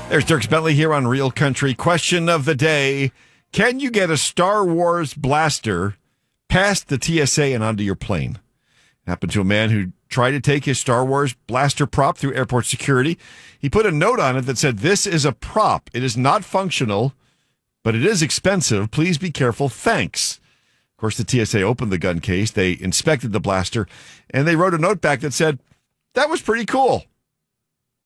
There's Dirk Bentley here on Real Country. Question of the day. Can you get a Star Wars blaster past the TSA and onto your plane? It happened to a man who tried to take his Star Wars blaster prop through airport security. He put a note on it that said, "This is a prop. It is not functional, but it is expensive. Please be careful. Thanks." Of course, the TSA opened the gun case. They inspected the blaster, and they wrote a note back that said, "That was pretty cool."